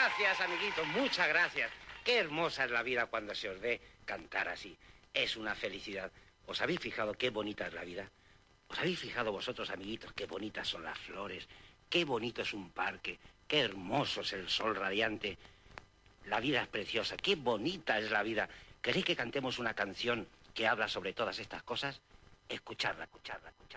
gracias, amiguitos, muchas gracias. Qué hermosa es la vida cuando se os ve cantar así. Es una felicidad. ¿Os habéis fijado qué bonita es la vida? ¿Os habéis fijado vosotros, amiguitos, qué bonitas son las flores? Qué bonito es un parque. Qué hermoso es el sol radiante. La vida es preciosa. Qué bonita es la vida. ¿Queréis que cantemos una canción que habla sobre todas estas cosas? Escuchadla, escuchadla, escuchadla.